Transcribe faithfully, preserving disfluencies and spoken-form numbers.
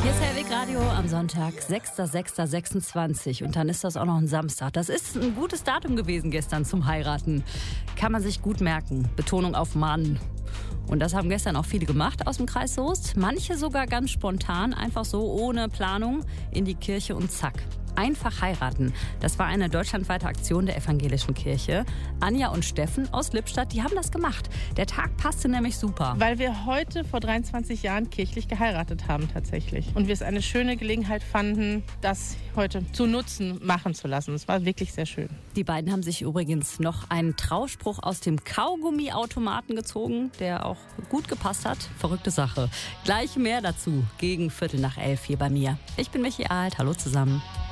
Hier ist Hellweg Radio am Sonntag, sechster sechster sechsundzwanzig und dann ist das auch noch ein Samstag. Das ist ein gutes Datum gewesen gestern zum Heiraten. Kann man sich gut merken. Betonung auf Mann. Und das haben gestern auch viele gemacht aus dem Kreis Soest. Manche sogar ganz spontan, einfach so ohne Planung in die Kirche und zack. Einfach heiraten. Das war eine deutschlandweite Aktion der evangelischen Kirche. Anja und Steffen aus Lippstadt, die haben das gemacht. Der Tag passte nämlich super. Weil wir heute vor dreiundzwanzig Jahren kirchlich geheiratet haben tatsächlich. Und wir es eine schöne Gelegenheit fanden, das heute zu nutzen, machen zu lassen. Es war wirklich sehr schön. Die beiden haben sich übrigens noch einen Trauspruch aus dem Kaugummiautomaten gezogen, der auch gut gepasst hat. Verrückte Sache. Gleich mehr dazu gegen Viertel nach elf hier bei mir. Ich bin Michi Alt. Hallo zusammen.